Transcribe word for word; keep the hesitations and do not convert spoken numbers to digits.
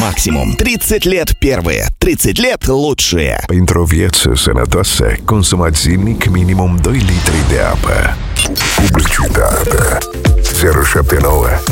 Максимум. trидцать лет первые. trидцать lет lучшие. Pentru o viață sănătoasă, consumați zilnic minimum doi litri de apă. Publicitate. zero șapte nouă